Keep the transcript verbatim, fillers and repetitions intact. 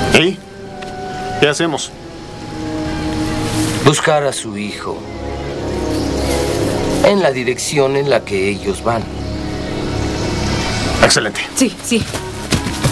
¿Y qué hacemos? Buscar a su hijo en la dirección en la que ellos van. Excelente. Sí, sí.